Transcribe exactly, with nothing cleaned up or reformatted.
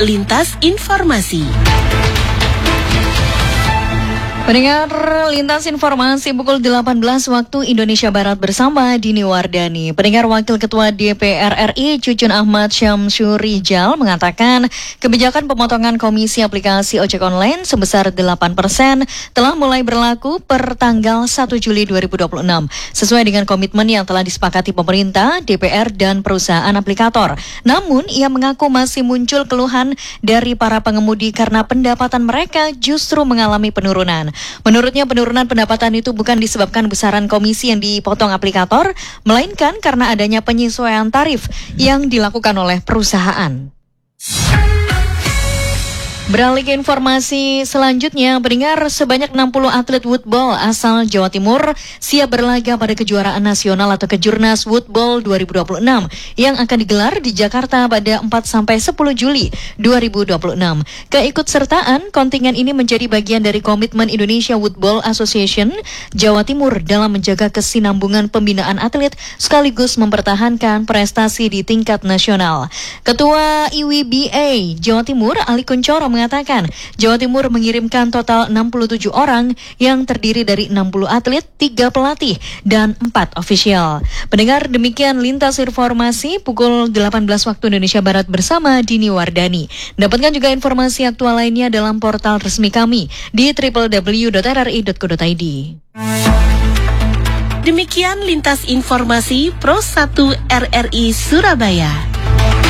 Lintas Informasi. Pendengar Lintas Informasi pukul delapan belas waktu Indonesia Barat bersama Dini Wardani. Pendengar Wakil Ketua D P R R I Cucun Ahmad Syamsur Rijal mengatakan kebijakan pemotongan komisi aplikasi ojek online sebesar delapan persen telah mulai berlaku per tanggal satu Juli dua ribu dua puluh enam sesuai dengan komitmen yang telah disepakati pemerintah, D P R dan perusahaan aplikator. Namun ia mengaku masih muncul keluhan dari para pengemudi karena pendapatan mereka justru mengalami penurunan. Menurutnya penurunan pendapatan itu bukan disebabkan besaran komisi yang dipotong aplikator, melainkan karena adanya penyesuaian tarif yang dilakukan oleh perusahaan. Beralih ke informasi selanjutnya, pendengar, sebanyak enam puluh atlet woodball asal Jawa Timur siap berlaga pada kejuaraan nasional atau Kejurnas Woodball dua ribu dua puluh enam yang akan digelar di Jakarta pada empat sampai sepuluh Juli dua ribu dua puluh enam. Keikutsertaan kontingen ini menjadi bagian dari komitmen Indonesia Woodball Association Jawa Timur dalam menjaga kesinambungan pembinaan atlet sekaligus mempertahankan prestasi di tingkat nasional. Ketua I W B A Jawa Timur Ali Kuncoro mengatakan Jawa Timur mengirimkan total enam puluh tujuh orang yang terdiri dari enam puluh atlet, tiga pelatih, dan empat ofisial. Pendengar, demikian Lintas Informasi pukul delapan belas waktu Indonesia Barat bersama Dini Wardani. Dapatkan juga informasi aktual lainnya dalam portal resmi kami di w w w dot r r i dot co dot i d. Demikian Lintas Informasi Pro satu R R I Surabaya.